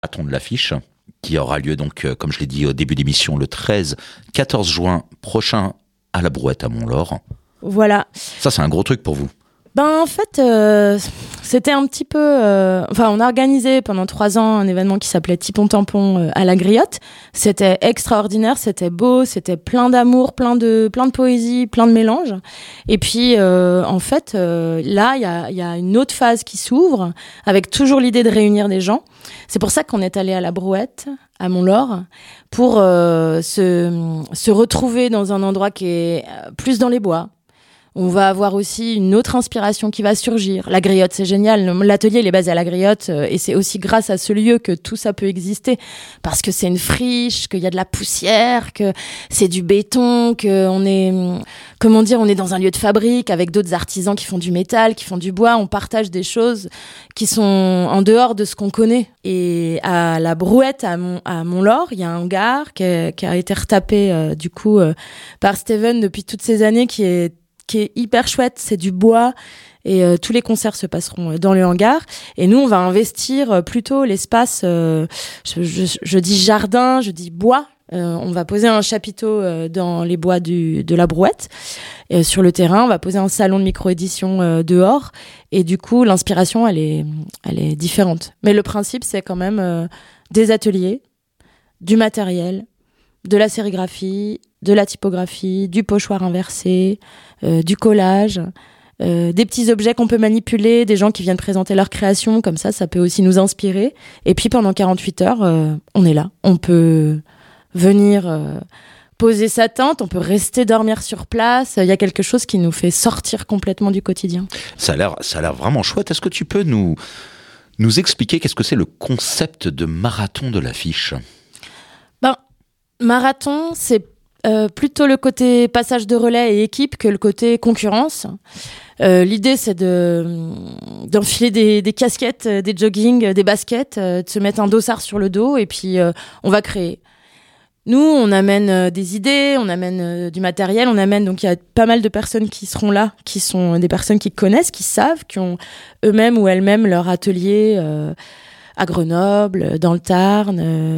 marathon de l'affiche qui aura lieu donc, comme je l'ai dit au début d'émission, le 13-14 juin prochain à la Brouette à Mont-Laur. Voilà. Ça, c'est un gros truc pour vous. En fait, c'était un petit peu... on a organisé pendant 3 ans un événement qui s'appelait Tipon Tampon à la Griotte. C'était extraordinaire, c'était beau, c'était plein d'amour, plein de poésie, plein de mélange. Et puis, là, il y a une autre phase qui s'ouvre, avec toujours l'idée de réunir des gens. C'est pour ça qu'on est allé à la Brouette, à Mont-Laur, pour se retrouver dans un endroit qui est plus dans les bois. On va avoir aussi une autre inspiration qui va surgir. La Griotte, c'est génial. L'atelier, il est basé à la Griotte et c'est aussi grâce à ce lieu que tout ça peut exister. Parce que c'est une friche, qu'il y a de la poussière, que c'est du béton, qu'on est, on est dans un lieu de fabrique avec d'autres artisans qui font du métal, qui font du bois. On partage des choses qui sont en dehors de ce qu'on connaît. Et à la Brouette, à Mont-Laur, il y a un hangar qui a été retapé par Steven depuis toutes ces années, qui est hyper chouette, c'est du bois et tous les concerts se passeront dans le hangar et nous on va investir plutôt l'espace, je dis jardin, je dis bois, on va poser un chapiteau dans les bois de la Brouette sur le terrain, on va poser un salon de micro-édition dehors et du coup l'inspiration elle est différente, mais le principe c'est quand même des ateliers, du matériel, de la sérigraphie, de la typographie, du pochoir inversé, du collage, des petits objets qu'on peut manipuler, des gens qui viennent présenter leur création, comme ça peut aussi nous inspirer. Et puis pendant 48 heures, on est là. On peut venir poser sa tente, on peut rester dormir sur place. Il y a quelque chose qui nous fait sortir complètement du quotidien. Ça a l'air vraiment chouette. Est-ce que tu peux nous expliquer qu'est-ce que c'est le concept de marathon de l'affiche ? Marathon, c'est plutôt le côté passage de relais et équipe que le côté concurrence. L'idée, c'est d'enfiler des casquettes, des joggings, des baskets, de se mettre un dossard sur le dos et puis on va créer. Nous, on amène des idées, on amène du matériel, donc il y a pas mal de personnes qui seront là, qui sont des personnes qui connaissent, qui savent, qui ont eux-mêmes ou elles-mêmes leur atelier à Grenoble, dans le Tarn,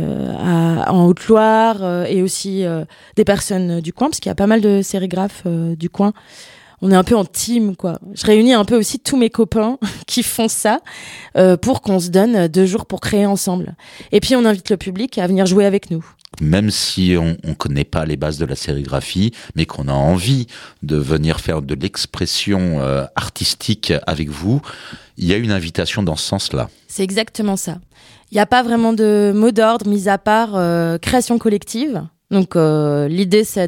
en Haute-Loire et aussi des personnes du coin, parce qu'il y a pas mal de sérigraphes du coin. On est un peu en team, quoi. Je réunis un peu aussi tous mes copains qui font ça pour qu'on se donne 2 jours pour créer ensemble. Et puis on invite le public à venir jouer avec nous. Même si on connaît pas les bases de la sérigraphie, mais qu'on a envie de venir faire de l'expression artistique avec vous, il y a une invitation dans ce sens-là. C'est exactement ça. Il n'y a pas vraiment de mot d'ordre, mis à part création collective. Donc l'idée, c'est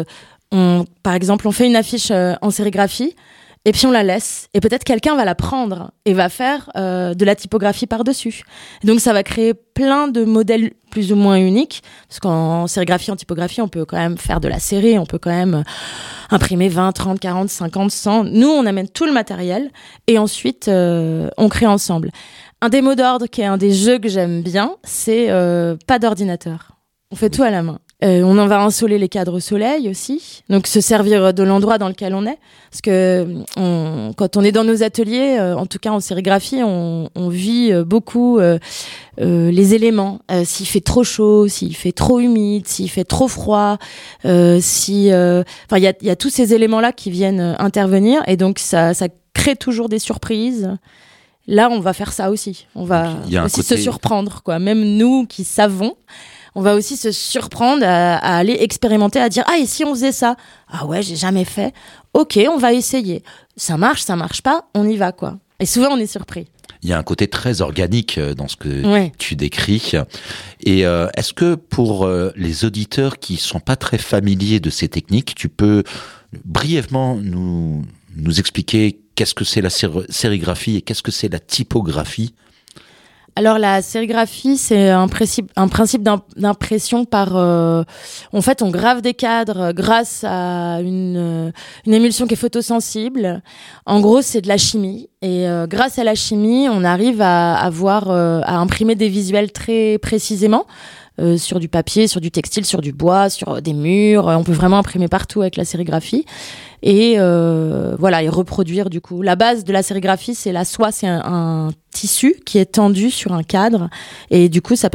par exemple, on fait une affiche en sérigraphie, et puis on la laisse. Et peut-être quelqu'un va la prendre et va faire de la typographie par-dessus. Et donc ça va créer plein de modèles plus ou moins uniques. Parce qu'en sérigraphie, en typographie, on peut quand même faire de la série. On peut quand même imprimer 20, 30, 40, 50, 100. Nous, on amène tout le matériel. Et ensuite, on crée ensemble. Un des mots d'ordre qui est un des jeux que j'aime bien, c'est pas d'ordinateur. On fait tout à la main. On en va insoler les cadres au soleil aussi, donc se servir de l'endroit dans lequel on est, parce que quand on est dans nos ateliers, en tout cas en sérigraphie, on vit beaucoup les éléments. S'il fait trop chaud, s'il fait trop humide, s'il fait trop froid, il y a tous ces éléments-là qui viennent intervenir, et donc ça crée toujours des surprises. Là, on va faire ça aussi. On va aussi se surprendre, quoi. Même nous qui savons. On va aussi se surprendre à aller expérimenter, à dire « Ah, et si on faisait ça ? Ah ouais, j'ai jamais fait. Ok, on va essayer. Ça marche pas, on y va, quoi. » Et souvent, on est surpris. Il y a un côté très organique dans ce que tu décris. Et est-ce que pour les auditeurs qui sont pas très familiers de ces techniques, tu peux brièvement nous expliquer qu'est-ce que c'est la sérigraphie et qu'est-ce que c'est la typographie ? Alors la sérigraphie, c'est un principe d'impression par... en fait, on grave des cadres grâce à une émulsion qui est photosensible. En gros, c'est de la chimie. Et grâce à la chimie, on arrive à imprimer des visuels très précisément sur du papier, sur du textile, sur du bois, sur des murs. On peut vraiment imprimer partout avec la sérigraphie. Et et reproduire du coup. La base de la sérigraphie, c'est la soie, c'est un tissu qui est tendu sur un cadre. Et du coup, ça